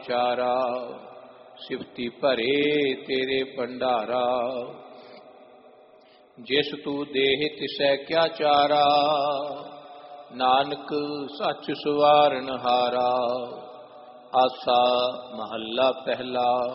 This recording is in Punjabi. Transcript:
ਚਾਰਾ, ਸਿਫਤੀ ਭਰੇ ਤੇਰੇ ਭੰਡਾਰਾ। ਜਿਸ ਤੂੰ ਦੇਹ ਤਿਸੈ ਕਿਆ ਚਾਰਾ, ਨਾਨਕ ਸੱਚ ਸੁਵਾਰਨ ਹਾਰਾ। ਆਸਾ ਮਹੱਲਾ ਪਹਿਲਾ।